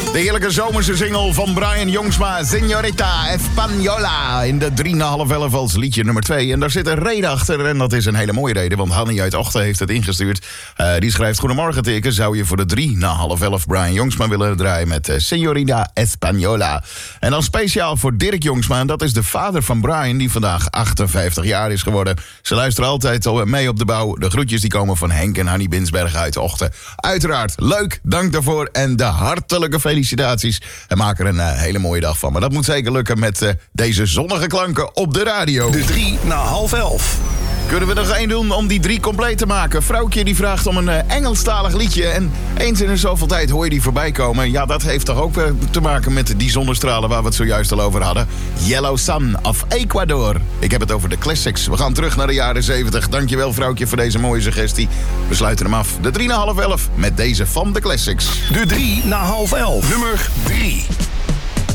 De heerlijke zomerse single van Brian Jongsma, Señorita Española. In de 3,5 als liedje nummer 2. En daar zit een reden achter. En dat is een hele mooie reden, want Hanny uit Ochten heeft het ingestuurd. Die schrijft: goedemorgen Teken, zou je voor de 3,5 Brian Jongsma willen draaien met Señorita Española. En dan speciaal voor Dirk Jongsma. En dat is de vader van Brian, die vandaag 58 jaar is geworden. Ze luisteren altijd mee op de bouw. De groetjes die komen van Henk en Hanny Binsberg uit Ochten. Uiteraard leuk, dank daarvoor. En de hartelijke felicitaties. En maak er een hele mooie dag van. Maar dat moet zeker lukken met deze zonnige klanken op de radio. De 10:55. Kunnen we nog één doen om die 3 compleet te maken? Vrouwtje die vraagt om een Engelstalig liedje. En eens in zoveel tijd hoor je die voorbij komen. Ja, dat heeft toch ook te maken met die zonnestralen waar we het zojuist al over hadden. Yellow Sun of Ecuador. Ik heb het over de classics. We gaan terug naar de jaren 70. Dankjewel vrouwtje voor deze mooie suggestie. We sluiten hem af. De 3:11 met deze van de classics. De 3:30. Nummer 3.